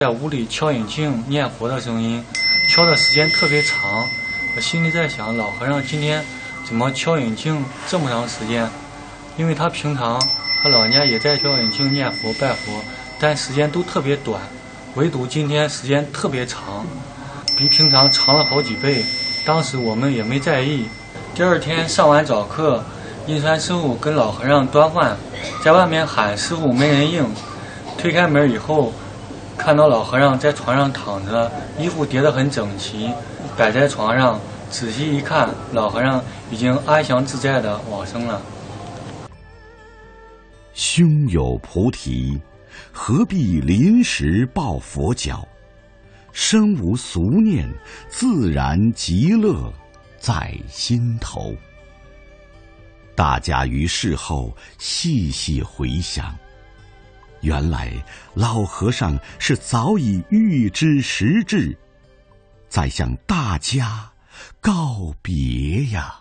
在屋里敲引磬念佛的声音，敲的时间特别长。我心里在想，老和尚今天怎么敲引磬这么长时间？因为他平常他老人家也在敲引磬念佛拜佛，但时间都特别短，唯独今天时间特别长，比平常长了好几倍。当时我们也没在意。第二天上完早课，印川师傅跟老和尚端饭，在外面喊师傅没人应。推开门以后，看到老和尚在床上躺着，衣服叠得很整齐，摆在床上。仔细一看，老和尚已经安详自在地往生了。 胸有菩提，何必临时抱佛脚？身无俗念，自然极乐在心头。大家于事后细细回想，原来老和尚是早已预知时至，在向大家告别呀。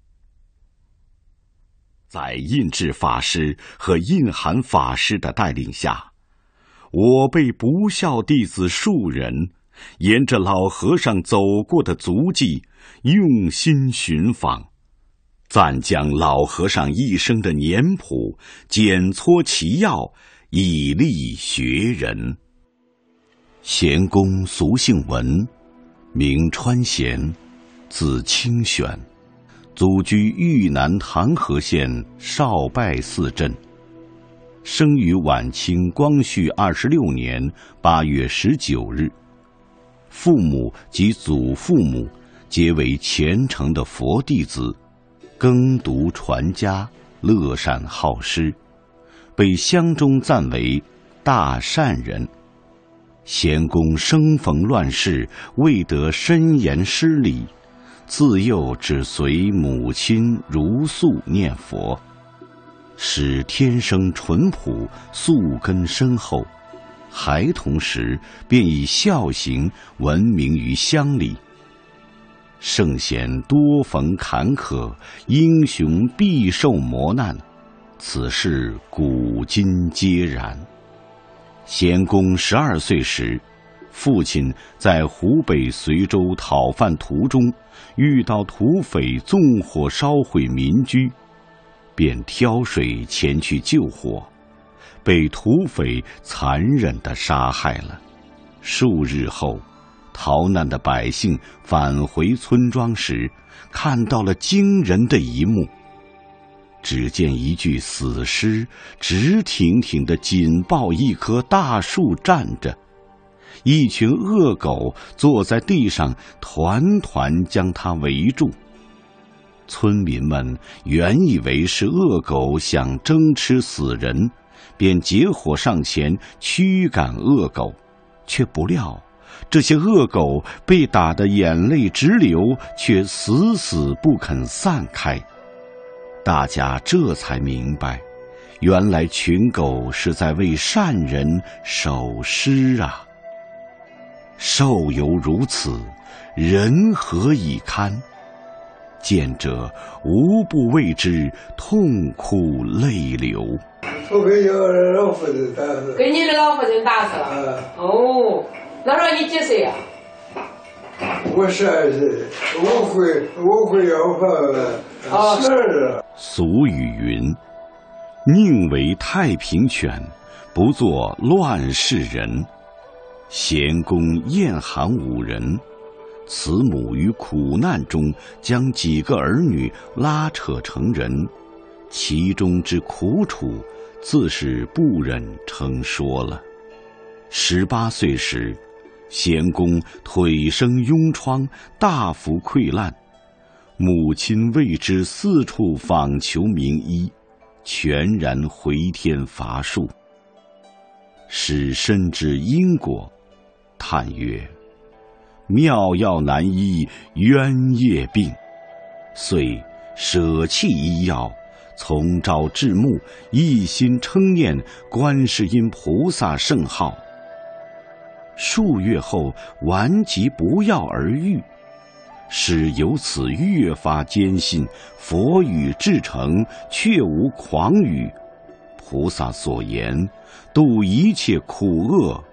在印智法师和印涵法师的带领下，我辈不孝弟子数人沿着老和尚走过的足迹用心寻访，暂将老和尚一生的年谱检撮其要，以利学人。贤公俗姓文，名川贤，字清玄，祖居豫南唐河县少拜寺镇，生于晚清光绪26年8月19日。父母及祖父母皆为虔诚的佛弟子，耕读传家，乐善好施，被乡中赞为大善人。贤公生逢乱世，未得深研师礼，自幼只随母亲如素念佛，使天生淳朴，素根深厚。孩童时便以孝行闻名于乡里。圣贤多逢坎坷，英雄必受磨难，此事古今皆然。贤公12岁时，父亲在湖北随州讨饭途中遇到土匪纵火烧毁民居，便挑水前去救火，被土匪残忍地杀害了。数日后，逃难的百姓返回村庄时，看到了惊人的一幕。只见一具死尸直挺挺地紧抱一棵大树站着，一群恶狗坐在地上团团将它围住。村民们原以为是恶狗想争吃死人，便结伙上前驱赶恶狗，却不料这些恶狗被打得眼泪直流，却死死不肯散开。大家这才明白，原来群狗是在为善人守尸啊。兽犹如此，人何以堪？见者无不为之痛哭泪流。 我给你老夫人打死， 给你的老夫人打死了。哦，那时候你几岁呀？ 我12岁，我会要饭12。 俗语云：宁为太平犬，不做乱世人。贤公晏寒5人，慈母于苦难中将几个儿女拉扯成人，其中之苦楚，自是不忍称说了。18岁时，贤公腿生痈疮，大幅溃烂，母亲为之四处访求名医，全然回天乏术。使深知因果，叹曰：妙药难医冤业病，遂舍弃医药，从朝至暮，一心称念观世音菩萨圣号。数月后，顽疾不药而愈，使由此越发坚信佛语至诚，确无诳语。菩萨所言，度一切苦厄